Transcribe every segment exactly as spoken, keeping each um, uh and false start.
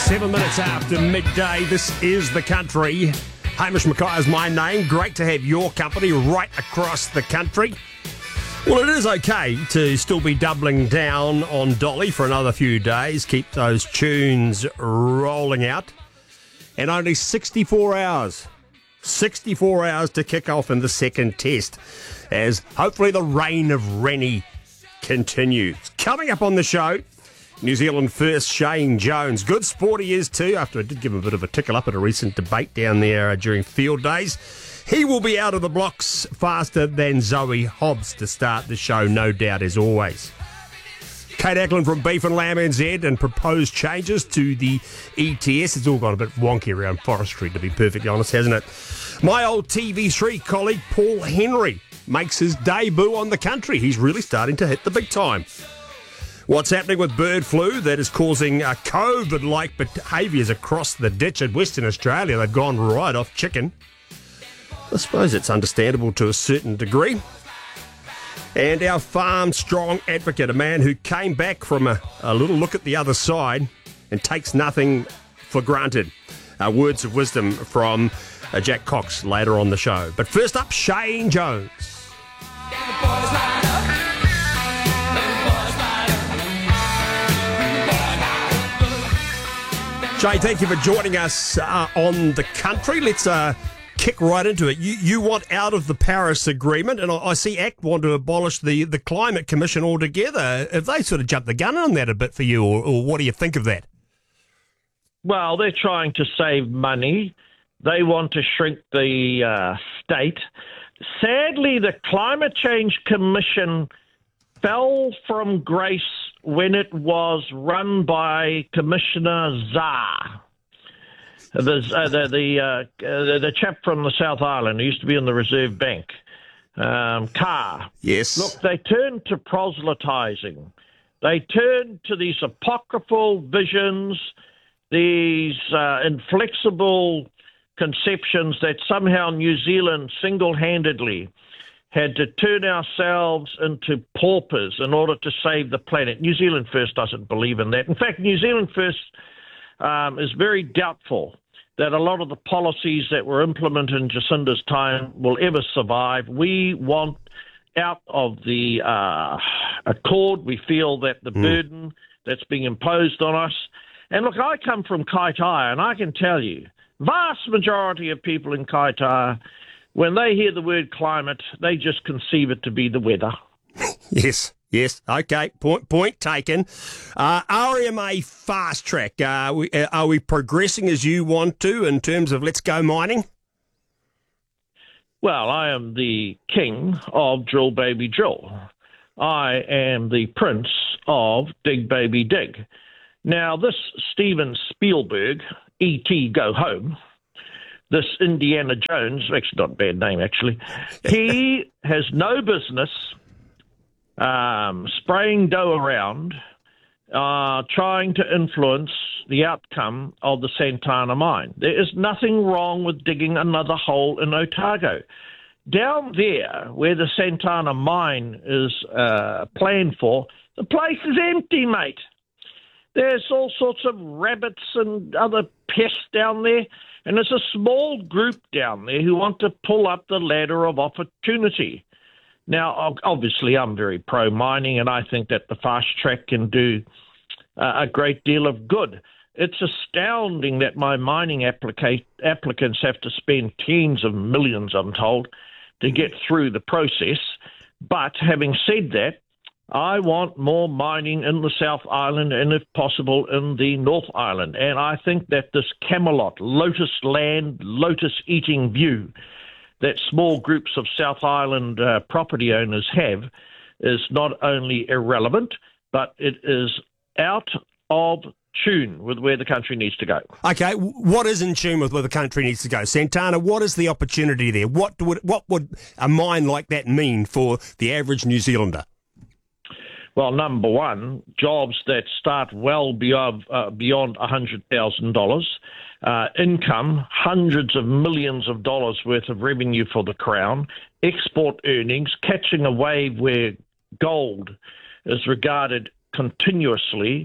Seven minutes after midday, this is The Country. Hamish Mackay is my name. Great to have your company right across the country. Well, it is okay to still be doubling down on Dolly for another few days. Keep those tunes rolling out. And only sixty-four hours. sixty-four hours to kick off in the second test, as hopefully the reign of Rennie continues. Coming up on the show, New Zealand first Shane Jones. Good sport he is too, after I did give him a bit of a tickle up at a recent debate down there during field days. He will be out of the blocks faster than Zoe Hobbs to start the show, no doubt, as always. Kate Ackland from Beef and Lamb N Z and proposed changes to the E T S. It's all gone a bit wonky around forestry, to be perfectly honest, hasn't it? My old T V three colleague Paul Henry makes his debut on The Country. He's really starting to hit the big time. What's happening with bird flu that is causing uh, COVID-like behaviours across the ditch in Western Australia? They've gone right off chicken. I suppose it's understandable to a certain degree. And our farm strong advocate, a man who came back from a, a little look at the other side and takes nothing for granted. Uh, words of wisdom from uh, Jack Cox later on the show. But first up, Shane Jones. Jay, thank you for joining us uh, on The Country. Let's uh, kick right into it. You you want out of the Paris Agreement, and I, I see A C T want to abolish the, the Climate Commission altogether. Have they sort of jumped the gun on that a bit for you, or, or what do you think of that? Well, they're trying to save money. They want to shrink the uh, state. Sadly, the Climate Change Commission fell from grace when it was run by Commissioner Zah, the uh, the the, uh, the the chap from the South Island who used to be in the Reserve Bank, um, Carr. Yes. Look, they turned to proselytizing. They turned to these apocryphal visions, these uh, inflexible conceptions that somehow New Zealand single-handedly had to turn ourselves into paupers in order to save the planet. New Zealand First doesn't believe in that. In fact, New Zealand First um, is very doubtful that a lot of the policies that were implemented in Jacinda's time will ever survive. We want out of the uh, accord. We feel that the mm. burden that's being imposed on us. And look, I come from Kaitaia, and I can tell you, vast majority of people in Kaitaia, when they hear the word climate, they just conceive it to be the weather. Yes, yes. Okay, point point taken. Uh, R M A fast track. Uh, we, uh, are we progressing as you want to in terms of let's go mining? Well, I am the king of Drill Baby Drill. I am the prince of Dig Baby Dig. Now, this Steven Spielberg, E T Go Home, this Indiana Jones, actually not a bad name, actually, he has no business um, spraying dough around, uh, trying to influence the outcome of the Santana mine. There is nothing wrong with digging another hole in Otago. Down there, where the Santana mine is uh, planned for, the place is empty, mate. There's all sorts of rabbits and other pests down there. And there's a small group down there who want to pull up the ladder of opportunity. Now, obviously, I'm very pro-mining, and I think that the fast track can do uh, a great deal of good. It's astounding that my mining applica- applicants have to spend tens of millions, I'm told, to get through the process. But having said that, I want more mining in the South Island and, if possible, in the North Island. And I think that this Camelot, lotus land, lotus-eating view that small groups of South Island uh, property owners have is not only irrelevant, but it is out of tune with where the country needs to go. Okay, what is in tune with where the country needs to go? Santana, what is the opportunity there? What would, what would a mine like that mean for the average New Zealander? Well, number one, jobs that start well beyond uh, beyond one hundred thousand dollars, uh, income, hundreds of millions of dollars worth of revenue for the Crown, export earnings, catching a wave where gold is regarded continuously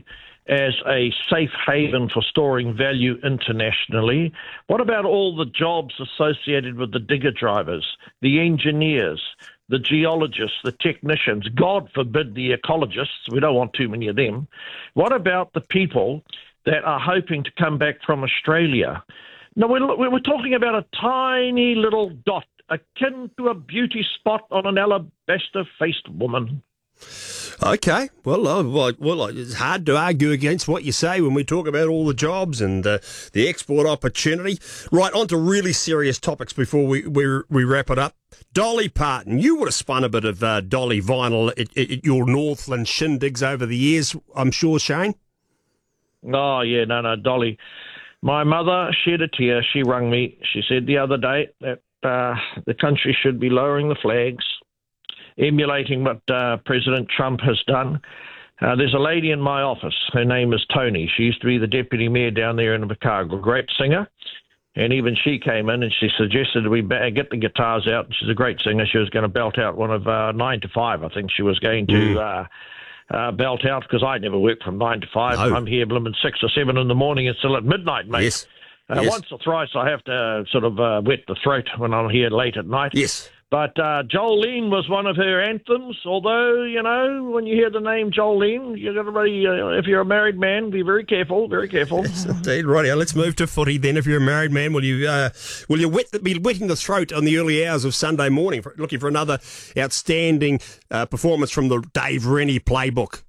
as a safe haven for storing value internationally? What about all the jobs associated with the digger drivers, the engineers, the geologists, the technicians, God forbid the ecologists? We don't want too many of them. What about the people that are hoping to come back from Australia? No, we're, we're talking about a tiny little dot, akin to a beauty spot on an alabaster-faced woman. Okay, well, uh, well, well, it's hard to argue against what you say when we talk about all the jobs and uh, the export opportunity. Right, on to really serious topics before we, we, we wrap it up. Dolly Parton, you would have spun a bit of uh, Dolly vinyl at, at your Northland shindigs over the years, I'm sure, Shane? Oh, yeah, no, no, Dolly. My mother shed a tear. She rang me. She said the other day that uh, the country should be lowering the flags, emulating what uh, President Trump has done. Uh, there's a lady in my office. Her name is Tony. She used to be the deputy mayor down there in Invercargill, great singer. And even she came in and she suggested we get the guitars out. She's a great singer. She was going to belt out one of uh, nine to five. I think she was going to Mm. uh, uh, belt out, because I never work from nine to five. No. I'm here blooming six or seven in the morning and still at midnight, mate. Yes. Uh, yes. Once or thrice I have to sort of uh, wet the throat when I'm here late at night. Yes. But uh, Jolene was one of her anthems, although, you know, when you hear the name Jolene, you've got to be, uh, if you're a married man, be very careful, very careful. Yes, indeed. Rightio, let's move to footy then. If you're a married man, will you uh, will you wet the, be wetting the throat on the early hours of Sunday morning, for, looking for another outstanding uh, performance from the Dave Rennie playbook?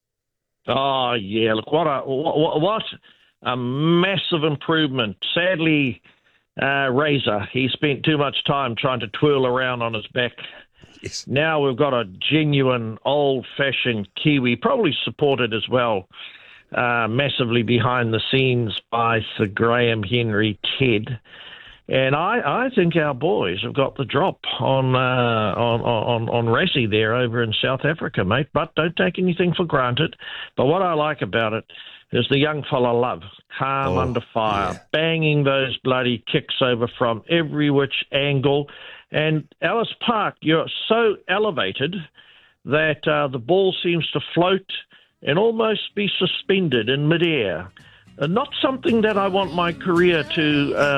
Oh, yeah, look, what a, what, what a massive improvement. Sadly, uh, Razor, he spent too much time trying to twirl around on his back. Yes. Now we've got a genuine, old-fashioned Kiwi, probably supported as well, uh, massively behind the scenes by Sir Graham Henry Ted. And I, I think our boys have got the drop on uh, on on on Rassie there over in South Africa, mate. But don't take anything for granted. But what I like about it is the young fella Love, calm Oh, under fire, yeah. banging those bloody kicks over from every which angle. And Ellis Park, you're so elevated that uh, the ball seems to float and almost be suspended in midair. Uh, not something that I want my career to uh,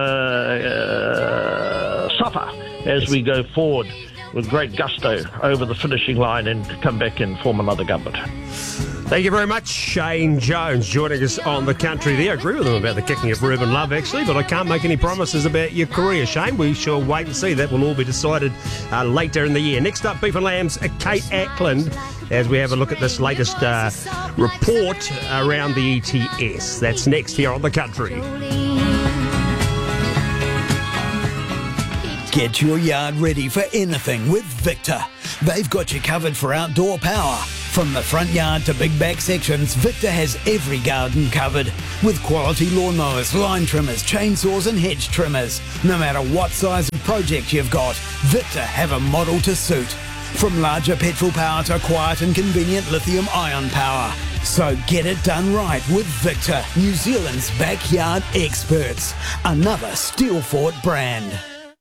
uh, suffer as we go forward with great gusto over the finishing line and come back and form another government. Thank you very much, Shane Jones, joining us on The Country there. I agree with him about the kicking of Reuben Love, actually, but I can't make any promises about your career, Shane. We shall wait and see. That will all be decided uh, later in the year. Next up, Beef and Lambs, uh, Kate Ackland, as we have a look at this latest uh, report around the E T S. That's next here on The Country. Get your yard ready for anything with Victor. They've got you covered for outdoor power. From the front yard to big back sections, Victor has every garden covered. With quality lawnmowers, line trimmers, chainsaws and hedge trimmers. No matter what size of project you've got, Victor have a model to suit. From larger petrol power to quiet and convenient lithium-ion power. So get it done right with Victor, New Zealand's backyard experts. Another Steelfort brand.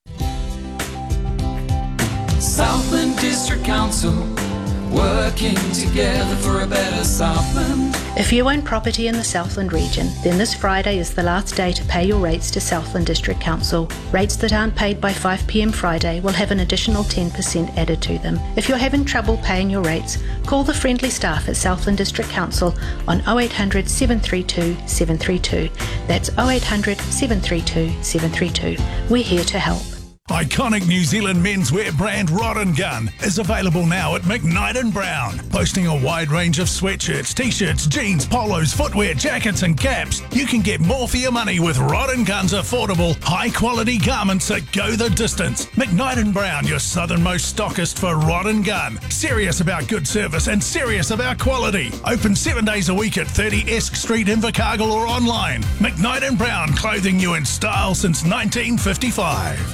Southland District Council, working together for a better Southland. If you own property in the Southland region, then this Friday is the last day to pay your rates to Southland District Council. Rates that aren't paid by five p m Friday will have an additional ten percent added to them. If you're having trouble paying your rates, call the friendly staff at Southland District Council on oh eight hundred, seven three two, seven three two. That's oh eight hundred, seven three two, seven three two. We're here to help. Iconic New Zealand menswear brand Rod and Gun is available now at McKnight and Brown. Boasting a wide range of sweatshirts, t-shirts, jeans, polos, footwear, jackets and caps, you can get more for your money with Rod and Gun's affordable, high-quality garments that go the distance. McKnight and Brown, your southernmost stockist for Rod and Gun. Serious about good service and serious about quality. Open seven days a week at thirty Esk Street, Invercargill, or online. McKnight and Brown, clothing you in style since nineteen fifty-five.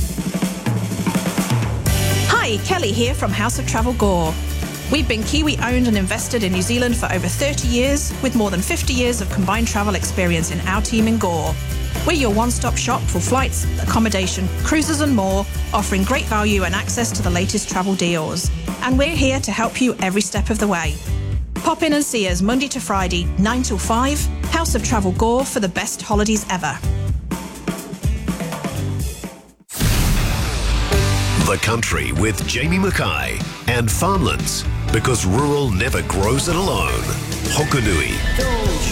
Hi, Kelly here from House of Travel Gore. We've been Kiwi owned and invested in New Zealand for over thirty years, with more than fifty years of combined travel experience in our team in Gore. We're your one-stop shop for flights, accommodation, cruises and more, offering great value and access to the latest travel deals. And we're here to help you every step of the way. Pop in and see us Monday to Friday, nine till five. House of Travel Gore for the best holidays ever. The Country with Jamie Mackay and Farmlands, because rural never grows it alone. Hokonui.